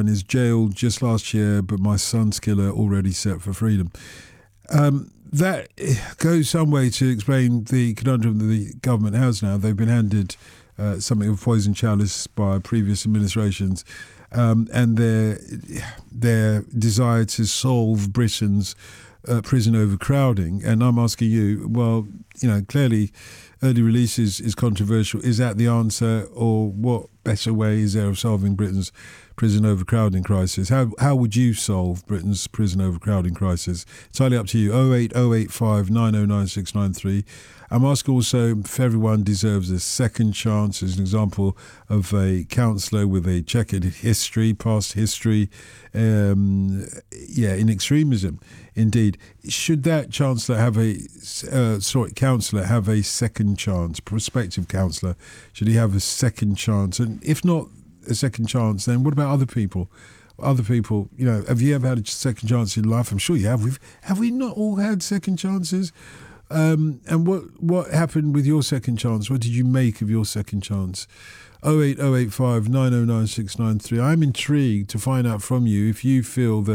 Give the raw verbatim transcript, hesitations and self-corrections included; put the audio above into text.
line is jailed just last year, but my son's killer already set for freedom. Um, that goes some way to explain the conundrum that the government has now. They've been handed uh, something of poison chalice by previous administrations, um, and their their desire to solve Britain's uh, prison overcrowding. And I'm asking you, well, you know, clearly early release is, is controversial. Is that the answer, or what better way is there of solving Britain's prison overcrowding crisis? How how would you solve Britain's prison overcrowding crisis? It's entirely up to you. oh eight oh eight five nine oh nine six nine three. I'm asking also if everyone deserves a second chance. As an example of a counsellor with a checkered history, past history, um, yeah, in extremism. Indeed, should that chancellor have a uh, sorry counsellor have a second chance? Prospective counsellor, should he have a second chance? And if not a second chance, then what about other people? Other people, you know, have you ever had a second chance in life? I'm sure you have. We've have we not all had second chances? Um, and what what happened with your second chance? What did you make of your second chance? oh eight oh eight five nine oh nine six nine three. I'm intrigued to find out from you if you feel that